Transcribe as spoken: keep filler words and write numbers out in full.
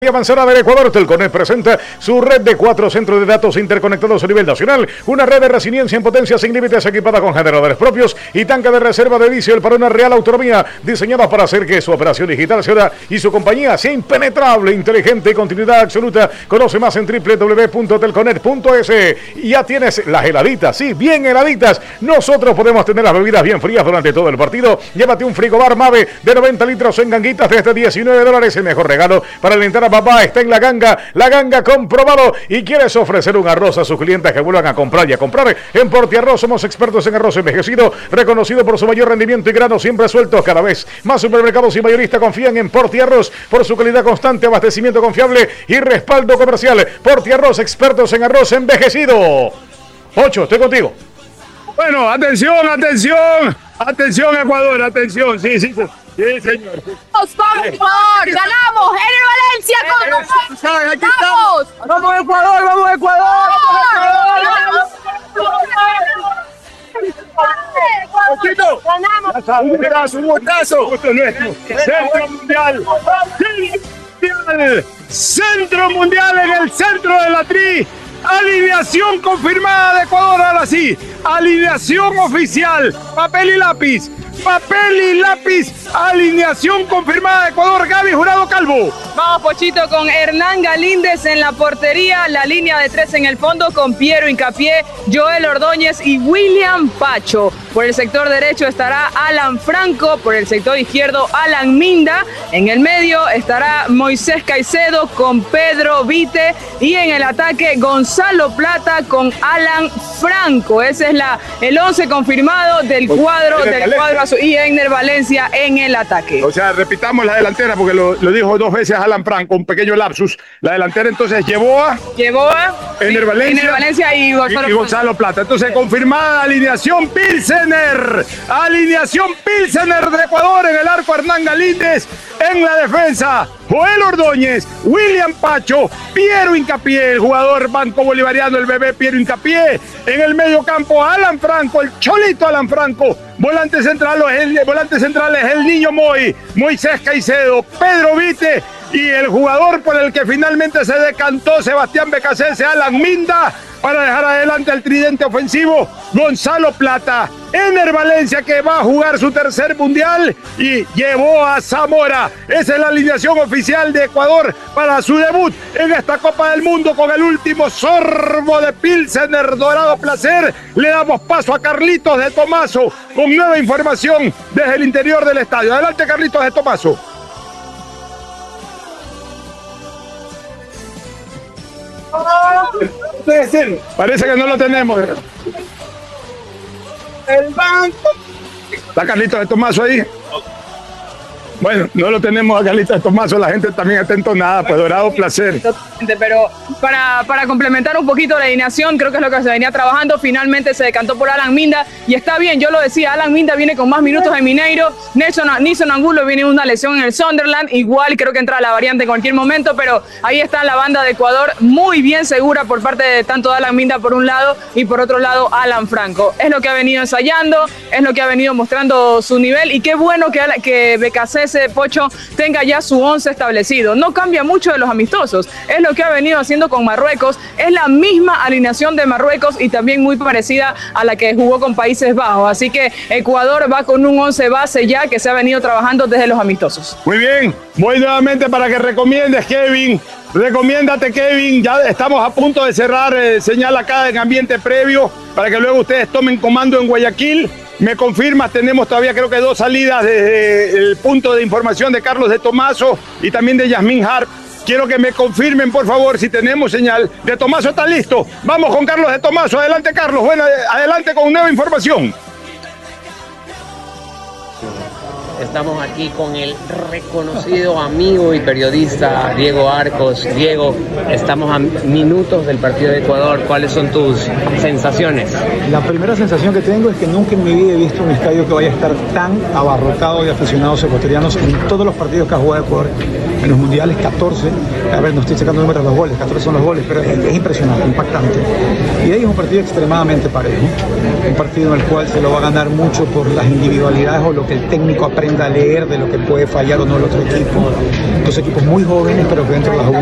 Y avanzada del Ecuador, Telconet presenta su red de cuatro centros de datos interconectados a nivel nacional, una red de resiliencia en potencia sin límites equipada con generadores propios y tanque de reserva de diésel para una real autonomía, diseñada para hacer que su operación digital sea y su compañía sea impenetrable, inteligente y continuidad absoluta. Conoce más en doble u doble u doble u punto telconet punto es. Y ya tienes las heladitas, sí, bien heladitas. Nosotros podemos tener las bebidas bien frías durante todo el partido. Llévate un frigobar Mave de noventa litros en ganguitas desde diecinueve dólares, el mejor regalo para alentar a papá está en La Ganga, La Ganga comprobado. Y quieres ofrecer un arroz a sus clientes que vuelvan a comprar y a comprar en Portiarroz. Somos expertos en arroz envejecido, reconocido por su mayor rendimiento y granos siempre sueltos. Cada vez más supermercados y mayoristas confían en Portiarroz por su calidad constante, abastecimiento confiable y respaldo comercial. Portiarroz, expertos en arroz envejecido. Ocho, estoy contigo. Bueno, atención, atención, atención Ecuador, atención, sí, sí, sí. Sí, señor. ¡Vamos, vamos, Ecuador! ¡Ganamos! ¡En el Valencia! ¡Con ¿Sabes? Aquí ¡Vamos! estamos. ¡Vamos, Ecuador! ¡Vamos, Ecuador! ¡Poquito! ¡Ganamos! ¡Un brazo, un botazo! ¡Esto es nuestro! ¡Centro Mundial! ¡Mundial! ¡Centro Mundial en el centro de la tri! Alineación confirmada de Ecuador, ahora sí. Alineación oficial. Papel y lápiz. Papel y lápiz. Alineación confirmada de Ecuador. Gaby Jurado Calvo. Vamos, Pochito, con Hernán Galíndez en la portería. La línea de tres en el fondo con Piero Hincapié, Joel Ordóñez y William Pacho. Por el sector derecho estará Alan Franco. Por el sector izquierdo, Alan Minda. En el medio estará Moisés Caicedo con Pedro Vite. Y en el ataque, Gonzalo Plata con Alan Franco. Ese es la, el once confirmado del cuadro, del cuadro azul. Y Egner Valencia en el ataque. O sea, repitamos la delantera porque lo, lo dijo dos veces Alan Franco, un pequeño lapsus. La delantera entonces llevó a... Llevó a... Egner Valencia, Egner Valencia y Gonzalo, y, y Gonzalo Plata. Entonces, sí, confirmada alineación Pilsener. Alineación Pilsener de Ecuador en el arco, Hernán Galíndez. En la defensa, Joel Ordóñez, William Pacho, Piero Hincapié, el jugador banco bolivariano, el bebé Piero Hincapié. En el medio campo, Alan Franco, el cholito Alan Franco. Volante central, el, volante central es el niño Moy, Moisés Caicedo, Pedro Vite. Y el jugador por el que finalmente se decantó Sebastián Becasese, Alan Minda, para dejar adelante el tridente ofensivo, Gonzalo Plata. Egner Valencia, que va a jugar su tercer mundial y llevó a Zamora. Esa es la alineación oficial de Ecuador para su debut en esta Copa del Mundo con el último sorbo de Pilsener Dorado Placer. Le damos paso a Carlitos de Tomaso con nueva información desde el interior del estadio. Adelante, Carlitos de Tomaso. Parece que no lo tenemos. El banco. ¿Está Carlitos de Tomaso ahí? Bueno, no lo tenemos a Carlitos de Tomaso, la gente también está entonada, pues Dorado Placer. Pero para, para complementar un poquito la alineación, creo que es lo que se venía trabajando, finalmente se decantó por Alan Minda, y está bien, yo lo decía, Alan Minda viene con más minutos en Mineiro, Nelson, Nilson Angulo viene una lesión en el Sunderland, igual creo que entra la variante en cualquier momento, pero ahí está la banda de Ecuador muy bien segura por parte de tanto de Alan Minda por un lado y por otro lado Alan Franco. Es lo que ha venido ensayando, es lo que ha venido mostrando su nivel, y qué bueno que, que Becasese de Pocho tenga ya su once establecido. No cambia mucho de los amistosos, es lo que ha venido haciendo con Marruecos, es la misma alineación de Marruecos y también muy parecida a la que jugó con Países Bajos, así que Ecuador va con un once base ya que se ha venido trabajando desde los amistosos. Muy bien, voy nuevamente para que recomiendes, Kevin. Recomiéndate, Kevin, ya estamos a punto de cerrar eh, señal acá en ambiente previo para que luego ustedes tomen comando en Guayaquil. Me confirmas, tenemos todavía creo que dos salidas desde el punto de información de Carlos de Tomaso y también de Yasmín Harp. Quiero que me confirmen, por favor, si tenemos señal. De Tomaso está listo. Vamos con Carlos de Tomaso. Adelante, Carlos. Bueno, adelante con nueva información. Estamos aquí con el reconocido amigo y periodista Diego Arcos. Diego, estamos a minutos del partido de Ecuador. ¿Cuáles son tus sensaciones? La primera sensación que tengo es que nunca en mi vida he visto un estadio que vaya a estar tan abarrotado de aficionados ecuatorianos en todos los partidos que ha jugado Ecuador en los mundiales catorce, a ver, no estoy sacando números de los goles, catorce son los goles, pero es, es impresionante, impactante. Y de ahí es un partido extremadamente parejo, un partido en el cual se lo va a ganar mucho por las individualidades o lo que el técnico aprenda a leer de lo que puede fallar o no el otro equipo. Dos equipos muy jóvenes, pero que dentro de la